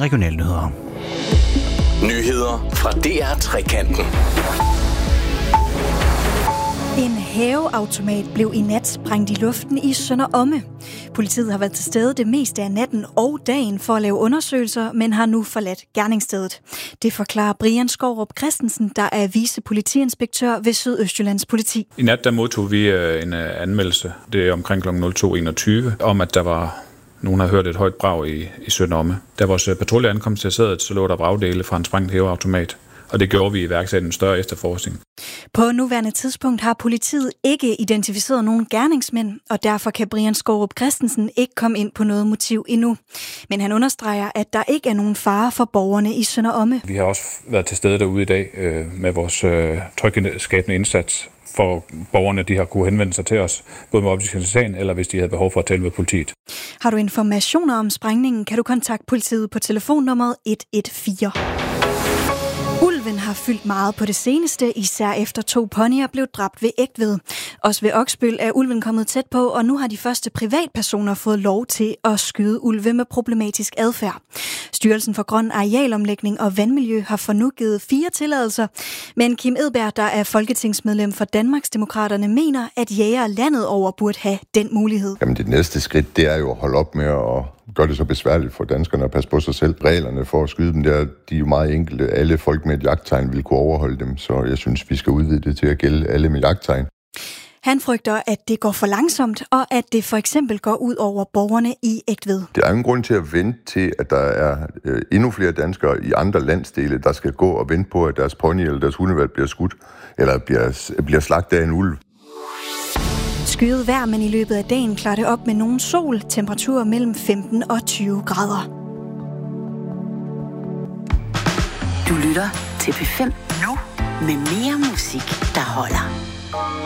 regionale nyheder. Nyheder fra DR Trekanten. En hæveautomat blev i nat sprængt i luften i Sønder Omme. Politiet har været til stede det meste af natten og dagen for at lave undersøgelser, men har nu forladt gerningsstedet. Det forklarer Brian Skourup Christensen, der er vicepolitiinspektør ved Sydøstjyllands Politi. I nat der modtog vi en anmeldelse, det er omkring kl. 02.21, om at der var nogen havde hørt et højt brag i Sønder Omme. Da vores patrulje ankom til stedet, så lå der vragdele fra en sprængt hæveautomat. Og det gjorde vi iværksat en større efterforskning. På nuværende tidspunkt har politiet ikke identificeret nogen gerningsmænd, og derfor kan Brian Skourup Christensen ikke komme ind på noget motiv endnu. Men han understreger, at der ikke er nogen fare for borgerne i Sønder Omme. Vi har også været til stede derude i dag med vores tryghedsskabende indsats, for borgerne de har kunne henvende sig til os, både med oplysning til sagen, eller hvis de havde behov for at tale med politiet. Har du informationer om sprængningen, kan du kontakte politiet på telefonnummeret 114. Ulven har fyldt meget på det seneste, især efter 2 ponyer blev dræbt ved Egtved. Også ved Oksbøl er ulven kommet tæt på, og nu har de første privatpersoner fået lov til at skyde ulve med problematisk adfærd. Styrelsen for Grøn Arealomlægning og Vandmiljø har for nu givet 4 tilladelser, men Kim Edberg, der er folketingsmedlem for Danmarksdemokraterne, mener, at jægere landet over burde have den mulighed. Jamen det næste skridt, det er jo at holde op med at gøre det så besværligt for danskerne at passe på sig selv. Reglerne for at skyde dem der, de er jo meget enkelte. Alle folk med et jagttegn vil kunne overholde dem, så jeg synes, vi skal udvide det til at gælde alle med jagttegn. Han frygter, at det går for langsomt, og at det for eksempel går ud over borgerne i Egtved. Der er ingen grund til at vente til, at der er endnu flere danskere i andre landsdele, der skal gå og vente på, at deres pony eller deres hundevalg bliver skudt, eller bliver slagtet af en ulv. Skyet vejr, men i løbet af dagen klarer det op med nogen sol, temperaturer mellem 15 og 20 grader. Du lytter til P5 nu med mere musik, der holder.